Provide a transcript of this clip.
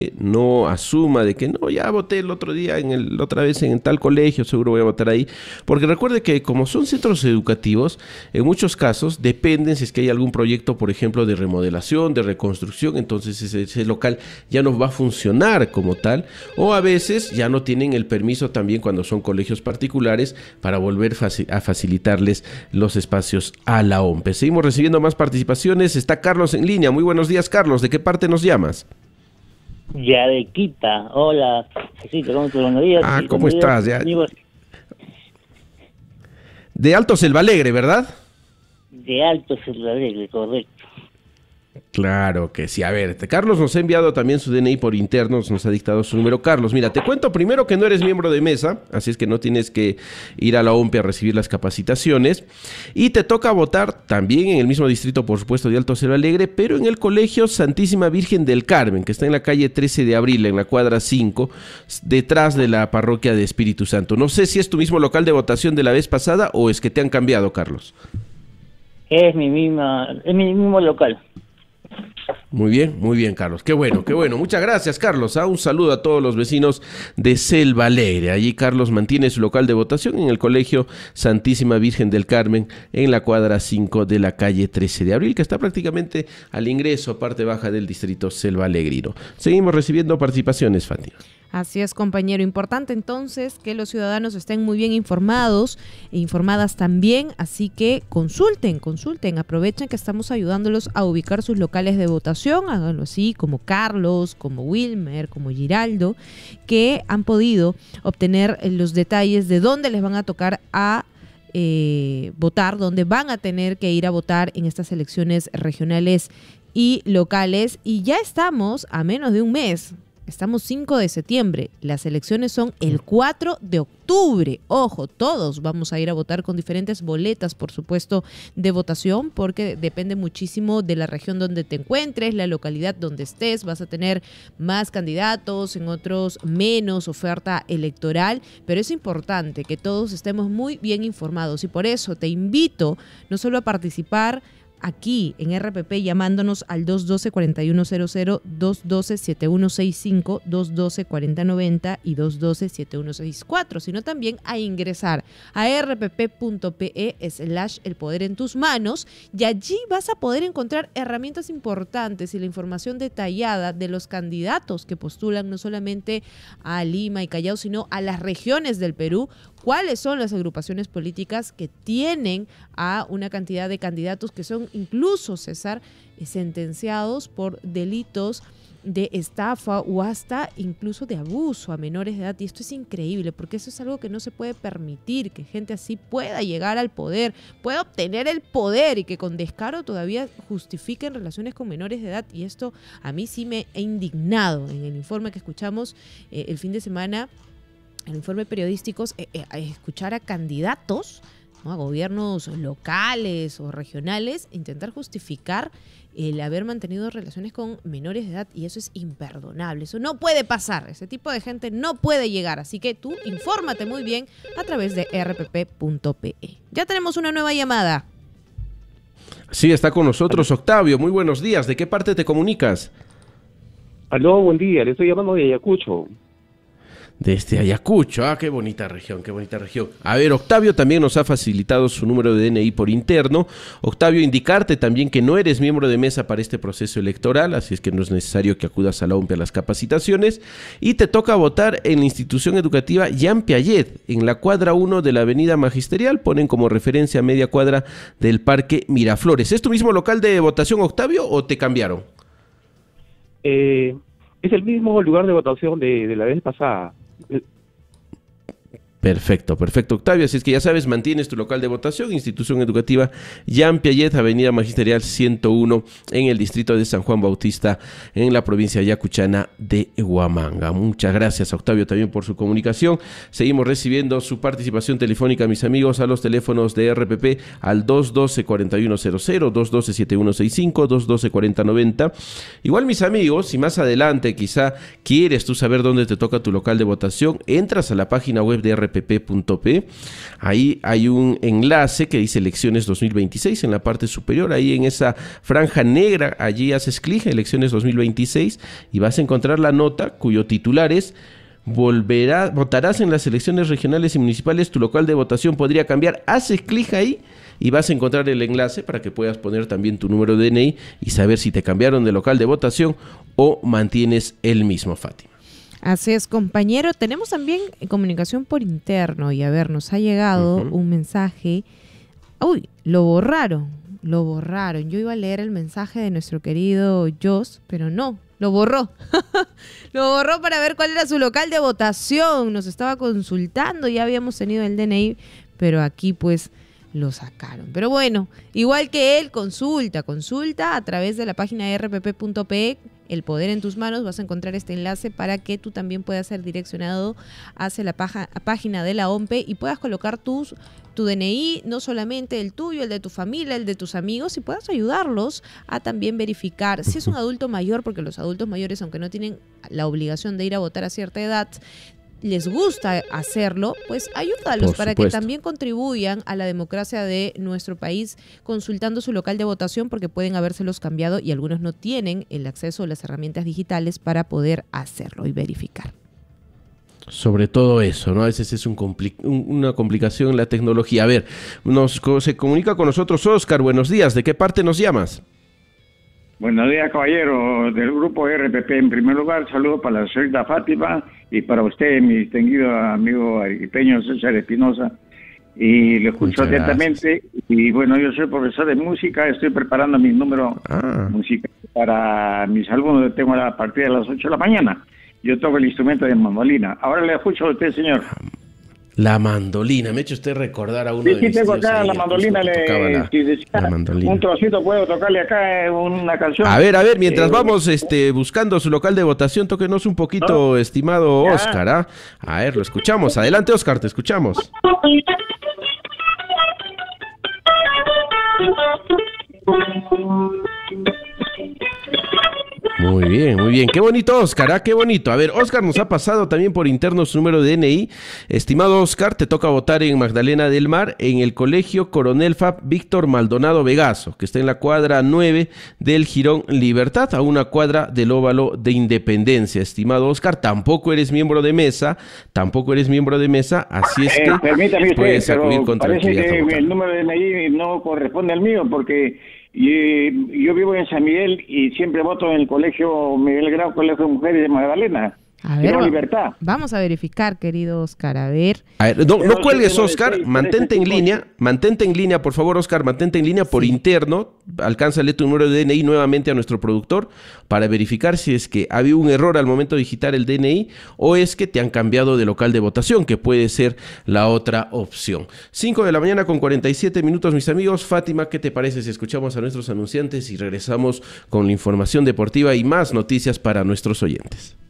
no asuma de que no, ya voté el otro día, otra vez en tal colegio, seguro voy a votar ahí. Porque recuerde que como son centros educativos, en muchos casos dependen si es que hay algún proyecto, por ejemplo, de remodelación, de reconstrucción, entonces ese local ya no va a funcionar como tal. O a veces ya no tienen el permiso también cuando son colegios particulares para volver a facilitarles los espacios a la OMPE. Seguimos recibiendo más participaciones. Está Carlos en línea. Muy buenos días, Carlos. ¿De qué parte nos llamas? Ya de Quita. Hola, sí, ¿cómo estás? Buenos días. Ah, ¿cómo estás? Ya. De Alto Selvalegre, ¿verdad? De Alto Selvalegre, correcto. Claro que sí. A ver, Carlos nos ha enviado también su DNI por internos, nos ha dictado su número. Carlos, mira, te cuento primero que no eres miembro de mesa, así es que no tienes que ir a la OMPE a recibir las capacitaciones. Y te toca votar también en el mismo distrito, por supuesto, de Alto Selvalegre, pero en el Colegio Santísima Virgen del Carmen, que está en la calle 13 de Abril, en la cuadra 5, detrás de la parroquia de Espíritu Santo. No sé si es tu mismo local de votación de la vez pasada o es que te han cambiado, Carlos. Es mi mismo local. Muy bien, Carlos. Qué bueno. Muchas gracias, Carlos. Un saludo a todos los vecinos de Selvalegre. Allí Carlos mantiene su local de votación en el Colegio Santísima Virgen del Carmen, en la cuadra 5 de la calle 13 de Abril, que está prácticamente al ingreso, parte baja del distrito selvaalegrino. Seguimos recibiendo participaciones, Fátima. Así es, compañero. Importante entonces que los ciudadanos estén muy bien informados e informadas también, así que consulten, aprovechen que estamos ayudándolos a ubicar sus locales de votación, háganlo así como Carlos, como Wilmer, como Giraldo, que han podido obtener los detalles de dónde les van a tocar a votar, dónde van a tener que ir a votar en estas elecciones regionales y locales, y ya estamos a menos de un mes. Estamos 5 de septiembre, las elecciones son el 4 de octubre. Ojo, todos vamos a ir a votar con diferentes boletas, por supuesto, de votación, porque depende muchísimo de la región donde te encuentres, la localidad donde estés. Vas a tener más candidatos, en otros menos oferta electoral, pero es importante que todos estemos muy bien informados y por eso te invito no solo a participar aquí en RPP llamándonos al 212-4100, 212-7165, 212-4090 y 212-7164, sino también a ingresar a rpp.pe/el poder en tus manos, y allí vas a poder encontrar herramientas importantes y la información detallada de los candidatos que postulan no solamente a Lima y Callao, sino a las regiones del Perú, cuáles son las agrupaciones políticas que tienen a una cantidad de candidatos que son incluso, César, sentenciados por delitos de estafa o hasta incluso de abuso a menores de edad. Y esto es increíble porque eso es algo que no se puede permitir, que gente así pueda llegar al poder, pueda obtener el poder y que con descaro todavía justifiquen relaciones con menores de edad. Y esto a mí sí me ha indignado en el informe que escuchamos el fin de semana, el informe periodístico, a escuchar a candidatos, ¿no?, a gobiernos locales o regionales, intentar justificar el haber mantenido relaciones con menores de edad, y eso es imperdonable. Eso no puede pasar, ese tipo de gente no puede llegar, así que tú infórmate muy bien a través de rpp.pe. Ya tenemos una nueva llamada. Sí, está con nosotros Octavio. Muy buenos días. ¿De qué parte te comunicas? Aló, buen día. Le estoy llamando de Ayacucho. Desde Ayacucho, qué bonita región, qué bonita región. A ver, Octavio también nos ha facilitado su número de DNI por interno. Octavio, indicarte también que no eres miembro de mesa para este proceso electoral, así es que no es necesario que acudas a la OMPE a las capacitaciones, y te toca votar en la institución educativa Jean Piaget, en la cuadra 1 de la avenida Magisterial, ponen como referencia media cuadra del Parque Miraflores. ¿Es tu mismo local de votación, Octavio, o te cambiaron? Es el mismo lugar de votación de la vez pasada. Perfecto, Octavio. Así es que ya sabes, mantienes tu local de votación, institución educativa Jean Piaget, avenida Magisterial 101, en el distrito de San Juan Bautista, en la provincia ayacuchana de Huamanga. Muchas gracias, Octavio, también por su comunicación. Seguimos recibiendo su participación telefónica, mis amigos, a los teléfonos de RPP al 212-4100, 212-7165, 212-4090. Igual, mis amigos, si más adelante quizá quieres tú saber dónde te toca tu local de votación, entras a la página web de RPP rpp.p. Ahí hay un enlace que dice elecciones 2026 en la parte superior. Ahí en esa franja negra, allí haces clic, elecciones 2026, y vas a encontrar la nota cuyo titular es: votarás en las elecciones regionales y municipales, tu local de votación podría cambiar. Haces clic ahí y vas a encontrar el enlace para que puedas poner también tu número de DNI y saber si te cambiaron de local de votación o mantienes el mismo, Fátima. Así es, compañero. Tenemos también comunicación por interno y a ver, nos ha llegado un mensaje. Uy, lo borraron. Yo iba a leer el mensaje de nuestro querido Jos, pero no, lo borró. Lo borró para ver cuál era su local de votación. Nos estaba consultando, ya habíamos tenido el DNI, pero aquí pues lo sacaron. Pero bueno, igual que él, consulta a través de la página rpp.pe, El Poder en Tus Manos. Vas a encontrar este enlace para que tú también puedas ser direccionado hacia la página de la OMPE y puedas colocar tu DNI, no solamente el tuyo, el de tu familia, el de tus amigos, y puedas ayudarlos a también verificar si es un adulto mayor, porque los adultos mayores, aunque no tienen la obligación de ir a votar a cierta edad, les gusta hacerlo, pues ayúdalos para que también contribuyan a la democracia de nuestro país consultando su local de votación, porque pueden habérselos cambiado y algunos no tienen el acceso a las herramientas digitales para poder hacerlo y verificar. Sobre todo eso, ¿no? A veces es una complicación en la tecnología. A ver, se comunica con nosotros Oscar. Buenos días. ¿De qué parte nos llamas? Buenos días, caballero del grupo RPP. En primer lugar, saludo para la señorita Fátima y para usted, mi distinguido amigo arequipeño César Espinosa. Y lo escucho atentamente. Y bueno, yo soy profesor de música, estoy preparando mi número musical para mis alumnos. Tengo la partida a las 8 de la mañana. Yo toco el instrumento de mandolina. Ahora le escucho a usted, señor. La mandolina, me ha hecho usted recordar a uno de mis tíos. Sí, tengo acá la mandolina. La mandolina. Un trocito puedo tocarle acá una canción. A ver, mientras vamos buscando su local de votación, tóquenos un poquito, estimado Oscar. ¿Ah? A ver, lo escuchamos. Adelante, Oscar, te escuchamos. Muy bien. Qué bonito, Oscar, ¿ah? Qué bonito. A ver, Oscar nos ha pasado también por interno su número de DNI. Estimado Oscar, te toca votar en Magdalena del Mar, en el Colegio Coronel Fab Víctor Maldonado Vegaso, que está en la cuadra 9 del Jirón Libertad, a una cuadra del Óvalo de Independencia. Estimado Oscar, tampoco eres miembro de mesa, así es que permítame puedes usted, acudir con tranquilidad. Parece que el número de DNI no corresponde al mío, porque yo vivo en San Miguel y siempre voto en el colegio Miguel Grau, Colegio de Mujeres de Magdalena. A ver, Libertad. Vamos a verificar, querido Oscar, a ver. No cuelgues, Oscar, mantente en línea, por favor, Oscar, mantente en línea por interno, alcánzale tu número de DNI nuevamente a nuestro productor para verificar si es que había un error al momento de digitar el DNI o es que te han cambiado de local de votación, que puede ser la otra opción. 5 de la mañana con 47 minutos, mis amigos. Fátima, ¿qué te parece si escuchamos a nuestros anunciantes y regresamos con la información deportiva y más noticias para nuestros oyentes?